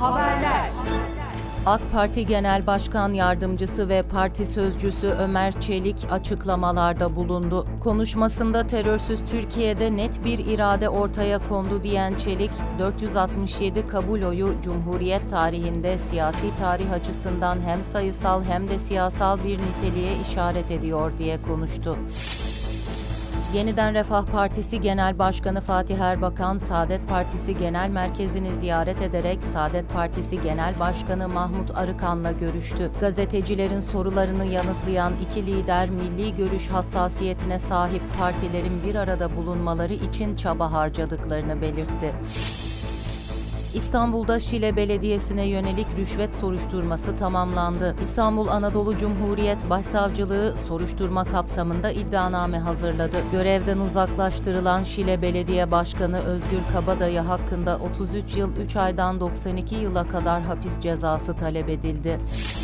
Haberler. AK Parti Genel Başkan Yardımcısı ve Parti Sözcüsü Ömer Çelik açıklamalarda bulundu. Konuşmasında terörsüz Türkiye'de net bir irade ortaya kondu diyen Çelik, 467 kabul oyu Cumhuriyet tarihinde siyasi tarih açısından hem sayısal hem de siyasal bir niteliğe işaret ediyor diye konuştu. Yeniden Refah Partisi Genel Başkanı Fatih Erbakan, Saadet Partisi Genel Merkezi'ni ziyaret ederek Saadet Partisi Genel Başkanı Mahmut Arıkan'la görüştü. Gazetecilerin sorularını yanıtlayan iki lider, milli görüş hassasiyetine sahip partilerin bir arada bulunmaları için çaba harcadıklarını belirtti. İstanbul'da Şile Belediyesi'ne yönelik rüşvet soruşturması tamamlandı. İstanbul Anadolu Cumhuriyet Başsavcılığı soruşturma kapsamında iddianame hazırladı. Görevden uzaklaştırılan Şile Belediye Başkanı Özgür Kabadayı hakkında 33 yıl 3 aydan 92 yıla kadar hapis cezası talep edildi.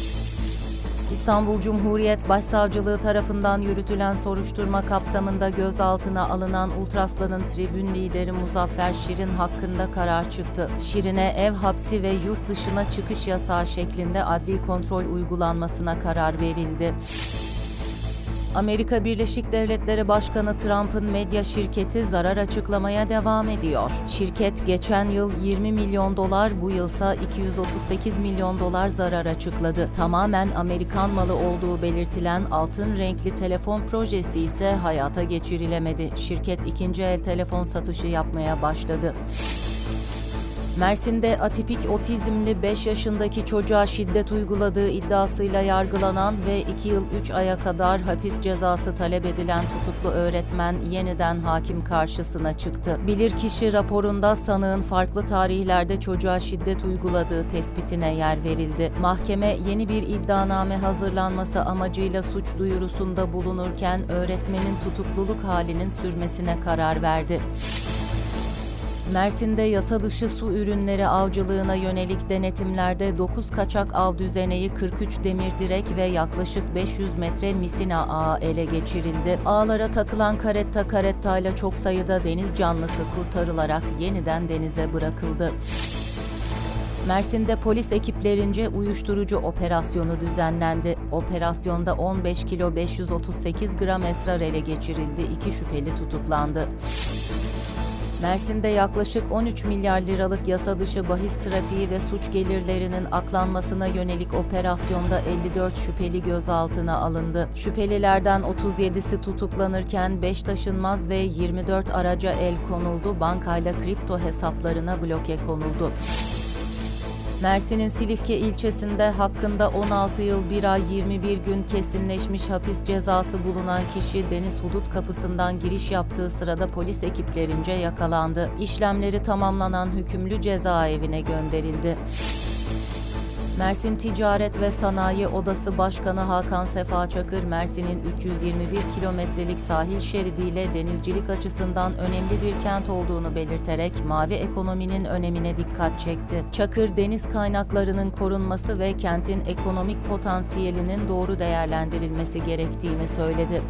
İstanbul Cumhuriyet Başsavcılığı tarafından yürütülen soruşturma kapsamında gözaltına alınan Ultraslan'ın tribün lideri Muzaffer Şirin hakkında karar çıktı. Şirin'e ev hapsi ve yurt dışına çıkış yasağı şeklinde adli kontrol uygulanmasına karar verildi. Amerika Birleşik Devletleri Başkanı Trump'ın medya şirketi zarar açıklamaya devam ediyor. Şirket geçen yıl 20 milyon dolar, bu yılsa 238 milyon dolar zarar açıkladı. Tamamen Amerikan malı olduğu belirtilen altın renkli telefon projesi ise hayata geçirilemedi. Şirket ikinci el telefon satışı yapmaya başladı. Mersin'de atipik otizmli 5 yaşındaki çocuğa şiddet uyguladığı iddiasıyla yargılanan ve 2 yıl 3 aya kadar hapis cezası talep edilen tutuklu öğretmen yeniden hakim karşısına çıktı. Bilirkişi raporunda sanığın farklı tarihlerde çocuğa şiddet uyguladığı tespitine yer verildi. Mahkeme yeni bir iddianame hazırlanması amacıyla suç duyurusunda bulunurken öğretmenin tutukluluk halinin sürmesine karar verdi. Mersin'de yasa dışı su ürünleri avcılığına yönelik denetimlerde 9 kaçak av düzeneği, 43 demir direk ve yaklaşık 500 metre misina ağı ele geçirildi. Ağlara takılan karettayla çok sayıda deniz canlısı kurtarılarak yeniden denize bırakıldı. Mersin'de polis ekiplerince uyuşturucu operasyonu düzenlendi. Operasyonda 15 kilo 538 gram esrar ele geçirildi. 2 şüpheli tutuklandı. Mersin'de yaklaşık 13 milyar liralık yasa dışı bahis trafiği ve suç gelirlerinin aklanmasına yönelik operasyonda 54 şüpheli gözaltına alındı. Şüphelilerden 37'si tutuklanırken 5 taşınmaz ve 24 araca el konuldu, bankayla kripto hesaplarına bloke konuldu. Mersin'in Silifke ilçesinde hakkında 16 yıl 1 ay 21 gün kesinleşmiş hapis cezası bulunan kişi deniz hudut kapısından giriş yaptığı sırada polis ekiplerince yakalandı. İşlemleri tamamlanan hükümlü cezaevine gönderildi. Mersin Ticaret ve Sanayi Odası Başkanı Hakan Sefa Çakır, Mersin'in 321 kilometrelik sahil şeridiyle denizcilik açısından önemli bir kent olduğunu belirterek mavi ekonominin önemine dikkat çekti. Çakır, deniz kaynaklarının korunması ve kentin ekonomik potansiyelinin doğru değerlendirilmesi gerektiğini söyledi.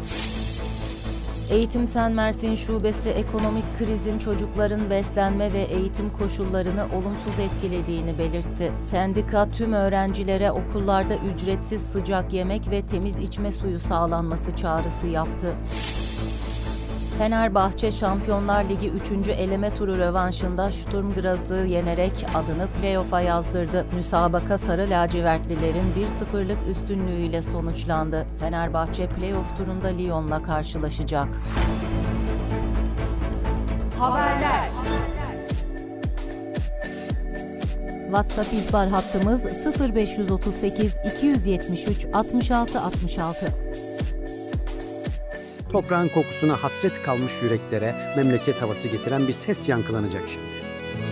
Eğitim Sen Mersin Şubesi ekonomik krizin çocukların beslenme ve eğitim koşullarını olumsuz etkilediğini belirtti. Sendika tüm öğrencilere okullarda ücretsiz sıcak yemek ve temiz içme suyu sağlanması çağrısı yaptı. Fenerbahçe Şampiyonlar Ligi 3. eleme turu rövanşında Sturm Graz'ı yenerek adını playoff'a yazdırdı. Müsabaka Sarı Lacivertlilerin 1-0'lık üstünlüğüyle sonuçlandı. Fenerbahçe playoff turunda Lyon'la karşılaşacak. Haberler. WhatsApp ihbar hattımız 0538 273 66 66. Toprağın kokusuna hasret kalmış yüreklere memleket havası getiren bir ses yankılanacak şimdi.